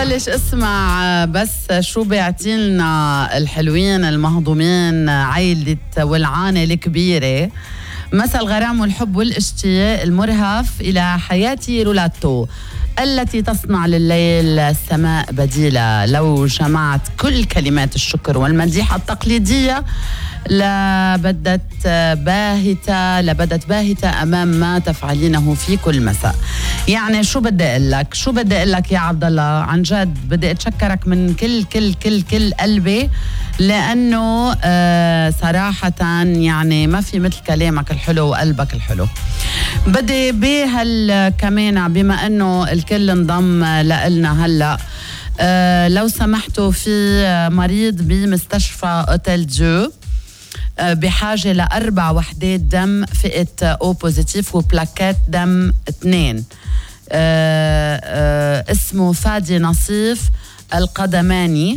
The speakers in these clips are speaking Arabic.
بلش اسمع بس شو بيعطيلنا الحلوين المهضومين عيلة ولعانة الكبيرة. مسا الغرام والحب والاشتياق المرهف إلى حياتي رولاتو التي تصنع لليل السماء بديلة. لو جمعت كل كلمات الشكر والمديح التقليدية لبدت باهتة أمام ما تفعلينه في كل مساء. يعني شو بدي أقول لك يا عبد الله، عن جد بدي أتشكرك من كل قلبي، لأنه صراحة يعني ما في مثل كلامك الحلو وقلبك الحلو. بدي كمان بما أنه الكل انضم لنا هلأ، لو سمحتوا في مريض بمستشفى أوتيل ديو بحاجة ل4 وحدات دم فئة او بوزيتيف وبلاكات دم 2. اسمه فادي نصيف القدماني.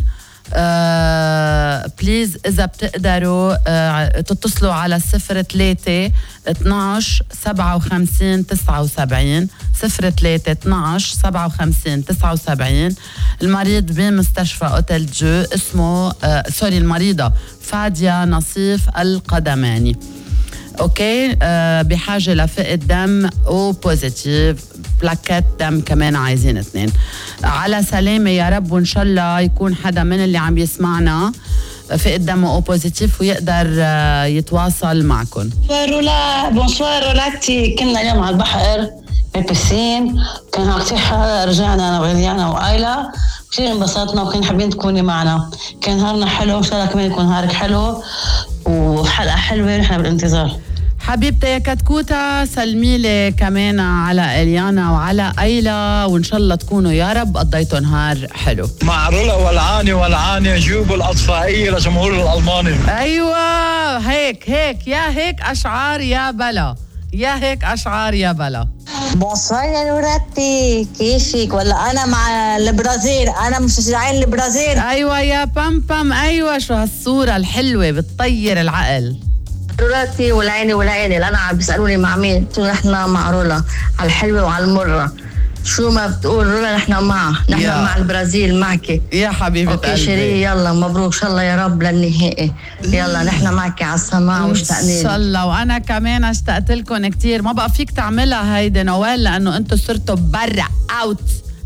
بليز إذا بتقدروا تتصلوا على 03 12 57 79 03 12 57 79. المريض بمستشفى أوتيل جو اسمه المريضة فادية نصيف القدماني. اوكي، بحاجة لفئة دم او بوزيتيف، بلاكات دم كمان عايزين 2. على سلامة يا رب، وان شاء الله يكون حدا من اللي عم يسمعنا فئة دم او بوزيتيف ويقدر يتواصل معكم. بونسوار رولاتي، كنا اليوم على البحر بالبسين، كان كتير حلو. رجعنا انا وغليانا وآيلة، كتير انبسطنا وكنا حابين تكوني معنا. كان نهارنا حلو، ان شاء الله كمان يكون نهارك حلو وحلقة حلوة، نحن بالانتظار. حبيبتي يا كتكوتة، سلمي لي كمان على إليانا وعلى أيلا، وإن شاء الله تكونوا يا رب قضيتوا نهار حلو. مع رولا والعاني جيبوا الأطفائية لجمهور الألماني. أيوة، هيك هيك أشعار يا بلا، هيك أشعار يا بلا. بونسوار يا رولاتي، كيفك؟ ولا أنا مع البرازيل، أنا مشجعين البرازيل. أيوة يا بام، أيوة، شو هالصورة الحلوة بتطير العقل. رولاتي والعيني اللي أنا عم بيسألوني مع مين، قلت نحن مع رولا، على الحلوة وعلى المرة. شو ما بتقول رولا نحن معها، نحن مع البرازيل معك يا حبيبة قلبي. اوكي شيري، يلا مبروك ان شاء الله يا رب للنهائي. يلا نحن معك على السماع واشتقنا ان شاء الله، وانا كمان اشتقت لكم كثير. ما بقى فيك تعملها هيدي نوال، لانه انتم صرتوا برا اوت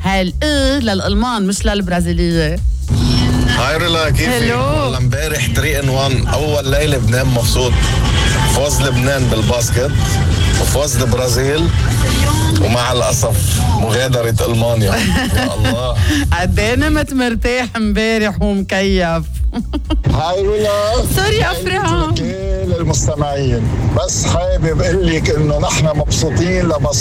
للالمان مش للبرازيليه. هاي رولا، كيفك؟ والله امبارح 3-1 اول ليله بنام مبسوط. فوز لبنان بالباسكت وفوز البرازيل، ومع الأسف مغادرة ألمانيا. يا الله، قد ايه نمت مرتاح امبارح ومكيف. هاي رولا، سوري افرح كل المستمعين، بس حابب اقول لك انه نحن مبسوطين